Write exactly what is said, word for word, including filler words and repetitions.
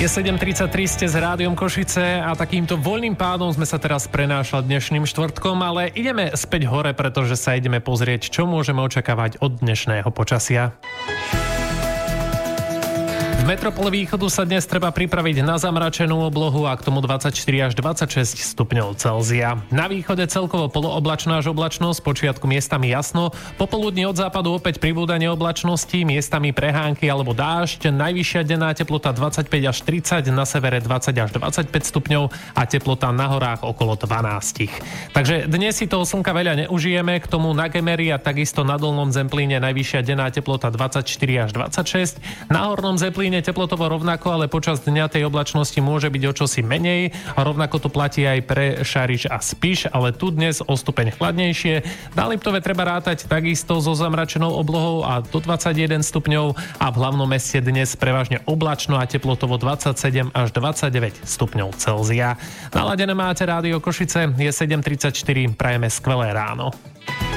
Je sedem tridsaťtri, ste s Rádiom Košice a takýmto voľným pádom sme sa teraz prenášali dnešným štvrtkom, ale ideme späť hore, pretože sa ideme pozrieť, čo môžeme očakávať od dnešného počasia. V metropole východu sa dnes treba pripraviť na zamračenú oblohu a k tomu dvadsaťštyri až dvadsaťšesť stupňov Celzia. Na východe celkovo polooblačná až oblačnosť, počiatku miestami jasno, popoludní od západu opäť pribúda neoblačnosti, miestami prehánky alebo dážď, najvyššia denná teplota dvadsaťpäť až tridsať, na severe dvadsať až dvadsaťpäť stupňov a teplota na horách okolo dvanásť. Takže dnes si toho slnka veľa neužijeme, k tomu na Gemeri a takisto na Dolnom Zemplíne najvyššia denná teplota dvadsaťštyri až dvadsaťšesť, na Hornom Zemplíne teplotovo rovnako, ale počas dňa tej oblačnosti môže byť o čosi menej a rovnako to platí aj pre Šariš a Spiš, ale tu dnes o stupeň chladnejšie. Na Liptove treba rátať takisto so zamračenou oblohou a do dvadsaťjeden stupňov a v hlavnom meste dnes prevažne oblačno a teplotovo dvadsaťsedem až dvadsaťdeväť stupňov Celzia. Naladené máte Rádio Košice, je sedem tridsaťštyri, prajeme skvelé ráno.